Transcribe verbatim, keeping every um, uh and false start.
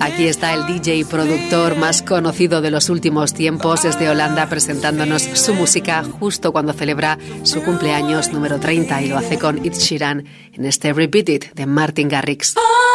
Aquí está el D J y productor más conocido de los últimos tiempos desde Holanda presentándonos su música justo cuando celebra su cumpleaños número treinta y lo hace con Ed Sheeran en este Repeat It de Martin Garrix.